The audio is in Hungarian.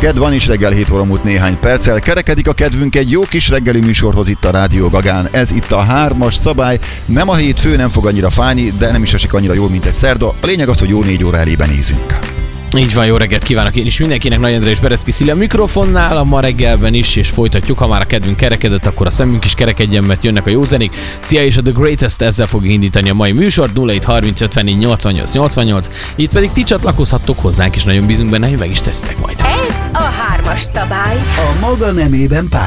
kedd van, és reggel 7 óra múlt néhány perccel. Kerekedik a kedvünk egy jó kis reggeli műsorhoz itt a Rádió Gagán. Ez itt a 3-as szabály. Nem a hétfő, nem fog annyira fájni, de nem is esik annyira jól, mint egy szerda. A lényeg az, hogy jó 4 óra elébe nézünk. Így van, jó reggelt kívánok én is mindenkinek, Nagy András és Berecki Szili a mikrofonnál, a ma reggelben is, és folytatjuk, ha már a kedvünk kerekedett, akkor a szemünk is kerekedjen, mert jönnek a jó zenék. Szia és a The Greatest, ezzel fogjuk indítani a mai műsort, 0730 54 88 88, itt pedig ti csatlakozhattok hozzánk, és nagyon bízunk benne, hogy meg is tesztek majd. Ez a 3-as szabály. A maga nemében pár.